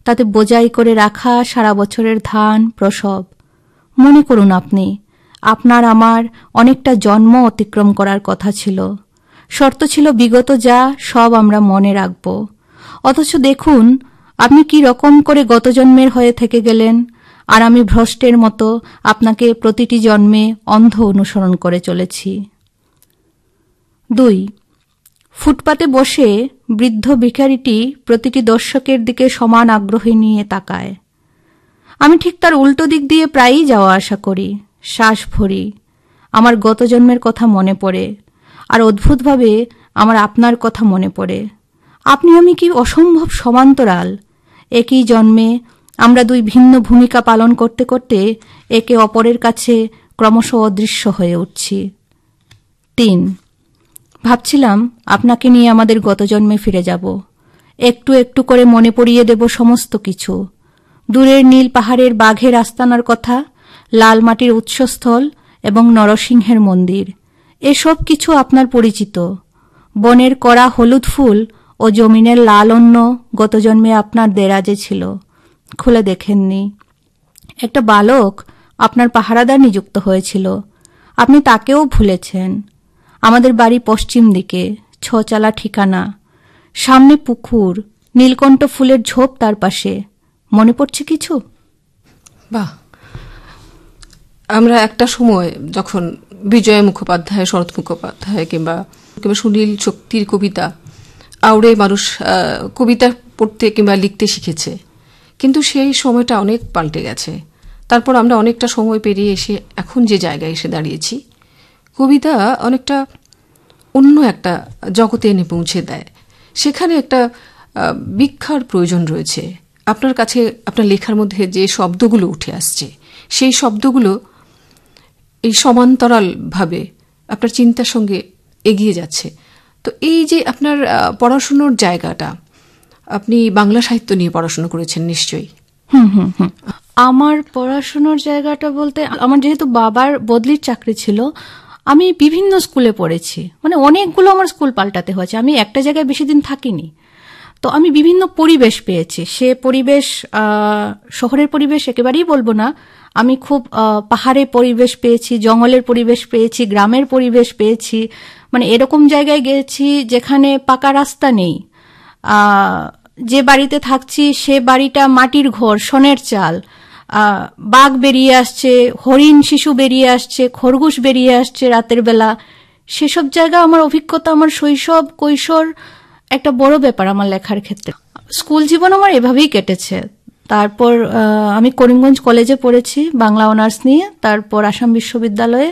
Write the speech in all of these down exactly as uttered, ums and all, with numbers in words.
তাতে বোঝাই করে রাখা সারা বছরের ধান প্রসব। মনে করুন আপনি, আপনার আমার অনেকটা জন্ম অতিক্রম করার কথা ছিল। শর্ত ছিল বিগত যা সব আমরা মনে রাখব। অথচ দেখুন আপনি কি রকম করে গত জন্মের হয়ে থেকে গেলেন, আর আমি ভ্রষ্টের মতো আপনাকে প্রতিটি জন্মে অন্ধ অনুসরণ করে চলেছি। দুই, ফুটপাতে বসে বৃদ্ধ ভিখারিটি প্রতিটি দর্শকের দিকে সমান আগ্রহে নিয়ে তাকায়। আমি ঠিক তার উল্টো দিক দিয়ে প্রায়ই যাওয়া আসা করি, শ্বাস ভরি। আমার গত জন্মের কথা মনে পড়ে, আর অদ্ভুতভাবে আমার আপনার কথা মনে পড়ে। আপনি আমি কি অসম্ভব সমান্তরাল! একই জন্মে আমরা দুই ভিন্ন ভূমিকা পালন করতে করতে একে অপরের কাছে ক্রমশ অদৃশ্য হয়ে উঠছি। তিন, ভাবছিলাম আপনাকে নিয়ে আমাদের গত জন্মে ফিরে যাব। একটু একটু করে মনে পড়িয়ে দেব সমস্ত কিছু। দূরের নীল পাহাড়ের বাঘের আস্তানার কথা, লাল মাটির উৎসস্থল এবং নরসিংহের মন্দির, এসব কিছু আপনার পরিচিত। বনের কড়া হলুদ ফুল ও জমিনের লাল অন্ন গত জন্মে আপনার দেরাজে ছিল, খুলে দেখেননি। একটা বালক আপনার পাহারাদার নিযুক্ত হয়েছিল, আপনি তাকেও ভুলেছেন। আমাদের বাড়ি পশ্চিম দিকে, ছচালা ঠিকানা, সামনে পুকুর, নীলকণ্ঠ ফুলের ঝোপ তার পাশে। মনে পড়ছে কিছু? বাহ, আমরা একটা সময় যখন বিজয় মুখোপাধ্যায়, শরৎ মুখোপাধ্যায় কিংবা কিংবা সুনীল শক্তির কবিতা আউড়ে মানুষ কবিতা পড়তে কিংবা লিখতে শিখেছে, কিন্তু সেই সময়টা অনেক পাল্টে গেছে। তারপর আমরা অনেকটা সময় পেরিয়ে এসে এখন যে জায়গায় এসে দাঁড়িয়েছি, কবিতা অনেকটা অন্য একটা জগতে এনে পৌঁছে দেয়। সেখানে একটা ব্যাখ্যার প্রয়োজন রয়েছে। আপনার কাছে আপনার লেখার মধ্যে যে শব্দগুলো উঠে আসছে, সেই শব্দগুলো এই সমান্তরালভাবে আপনার চিন্তার সঙ্গে এগিয়ে যাচ্ছে। তো এই যে আপনার পড়াশুনোর জায়গাটা, আপনি বাংলা সাহিত্য নিয়ে পড়াশোনা করেছেন নিশ্চয়ই। হুম হুম হুম আমার পড়াশোনার জায়গাটা বলতে, আমার যেহেতু বাবার বদলির চাকরি ছিল, আমি বিভিন্ন স্কুলে পড়েছি। মানে অনেকগুলো আমার স্কুল পাল্টাতে হয়েছে, আমি একটা জায়গায় বেশি দিন থাকিনি। তো আমি বিভিন্ন পরিবেশ পেয়েছি। সে পরিবেশ শহরের পরিবেশ একেবারেই বলবো না, আমি খুব পাহাড়ের পরিবেশ পেয়েছি, জঙ্গলের পরিবেশ পেয়েছি, গ্রামের পরিবেশ পেয়েছি। মানে এরকম জায়গায় গেছি যেখানে পাকা রাস্তা নেই। যে বাড়িতে থাকছি সে বাড়িটা মাটির ঘর, শনের চাল। বাঘ বেরিয়ে আসছে, হরিণ শিশু বেরিয়ে আসছে, খরগোশ বেরিয়ে আসছে রাতের বেলা। সেসব জায়গা আমার অভিজ্ঞতা, আমার শৈশব কৈশোর একটা বড় ব্যাপার আমার লেখার ক্ষেত্রে। স্কুল জীবন আমার এভাবেই কেটেছে। তারপর আমি করিমগঞ্জ কলেজে পড়েছি বাংলা অনার্স নিয়ে। তারপর আসাম বিশ্ববিদ্যালয়ে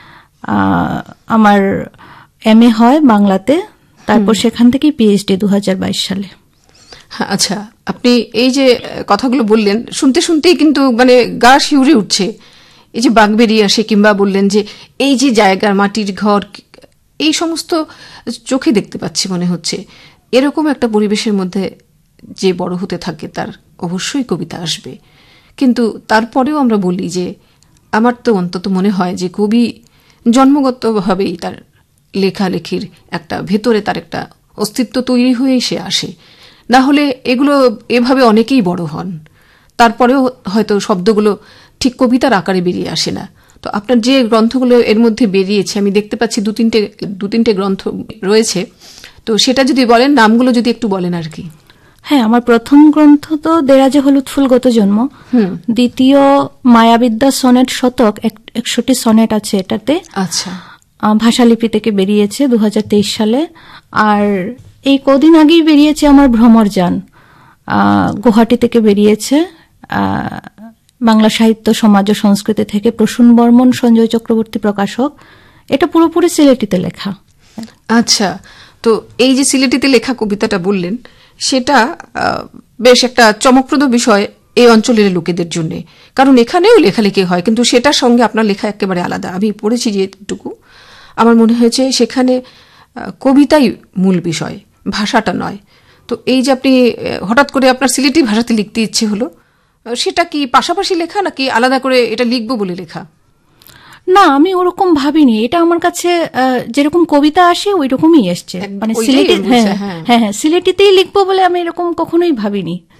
আমার এম এ হয় বাংলাতে। তারপর সেখান থেকেই পিএইচডি দু হাজার বাইশ সালে। আচ্ছা, আপনি এই যে কথাগুলো বললেন, শুনতে শুনতেই কিন্তু মানে গা শিউরে উঠছে। এই যে বাঘ বেরিয়ে আসে, কিংবা বললেন যে এই যে জায়গা, মাটির ঘর, এই সমস্ত চোখে দেখতে পাচ্ছি মনে হচ্ছে। এরকম একটা পরিবেশের মধ্যে যে বড় হতে থাকে তার অবশ্যই কবিতা আসবে। কিন্তু তারপরেও আমরা বলি যে আমার তো অন্তত মনে হয় যে কবি জন্মগতভাবেই তার লেখালেখির একটা ভেতরে তার একটা অস্তিত্ব তৈরি হয়েই সে আসে। না হলে এগুলো এভাবে অনেকেই বড় হন, তারপরেও হয়তো শব্দগুলো ঠিক কবিতার আকারে বেরিয়ে আসে না। তো আপনার যে গ্রন্থগুলো এর মধ্যে বেরিয়েছে, আমি দেখতে পাচ্ছি দু তিনটে দু তিনটে গ্রন্থ রয়েছে, তো সেটা যদি বলেন, নামগুলো যদি একটু বলেন আর কি। হ্যাঁ, আমার প্রথম গ্রন্থ তো দেরাজে হলুদ ফুল গত জন্ম। দ্বিতীয় মায়াবিদ্যা সনেট শতক, একশোটি সনেট আছে এটাতে। আচ্ছা, ভাষালিপি থেকে বেরিয়েছে দু হাজার তেইশ সালে। আর এই কদিন আগেই বেরিয়েছে আমার ভ্রমরযান, গুয়াহাটি থেকে বেরিয়েছে। বাংলা সাহিত্য সমাজ ও সংস্কৃতি থেকে প্রসূন বর্মন, সঞ্জয় চক্রবর্তী প্রকাশক। এটা পুরোপুরি সিলেটিতে লেখা। আচ্ছা, তো এই যে সিলেটিতে লেখা কবিতাটা বললেন, সেটা বেশ একটা চমকপ্রদ বিষয় এই অঞ্চলের লোকেদের জন্য, কারণ এখানেও লেখালেখি হয়, কিন্তু সেটার সঙ্গে আপনার লেখা একেবারে আলাদা। আমি পড়েছি যেটুকু, আমার মনে হয়েছে সেখানে কবিতাই মূল বিষয়, ভাষাটা নয়। তো এই যে আপনি হঠাৎ করে আপনার সিলেটি ভাষাতে লিখতে ইচ্ছে হলো, সেটা কি পাশাপাশি লেখা নাকি আলাদা করে এটা লিখবো বলে লেখা? না, আমি ওরকম ভাবিনি। এটা আমার কাছে যেরকম কবিতা আসে ওই রকমই এসছে। মানে সিলেটি, হ্যাঁ হ্যাঁ হ্যাঁ সিলেটিতেই লিখবো বলে আমি এরকম কখনোই ভাবিনি।